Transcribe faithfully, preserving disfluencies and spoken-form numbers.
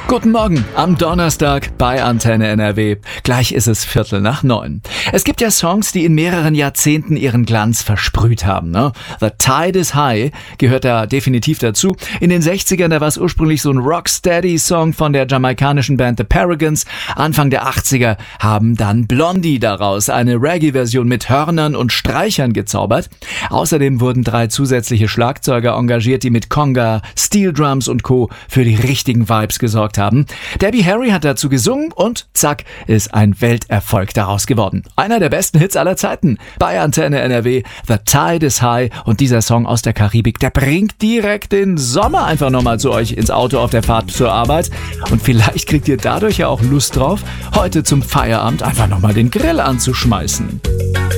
Guten Morgen am Donnerstag bei Antenne N R W. Gleich ist es Viertel nach neun. Es gibt ja Songs, die in mehreren Jahrzehnten ihren Glanz versprüht haben. Ne? The Tide is High gehört da definitiv dazu. In den sechzigern, da war es ursprünglich so ein Rocksteady-Song von der jamaikanischen Band The Paragons. Anfang der achtziger haben dann Blondie daraus eine Reggae-Version mit Hörnern und Streichern gezaubert. Außerdem wurden drei zusätzliche Schlagzeuger engagiert, die mit Conga, Steel Drums und Co. für die richtigen Vibes gesorgt haben. Debbie Harry hat dazu gesungen und zack, ist ein Welterfolg daraus geworden. Einer der besten Hits aller Zeiten bei Antenne N R W, The Tide is High, und dieser Song aus der Karibik, der bringt direkt den Sommer einfach nochmal zu euch ins Auto auf der Fahrt zur Arbeit, und vielleicht kriegt ihr dadurch ja auch Lust drauf, heute zum Feierabend einfach nochmal den Grill anzuschmeißen.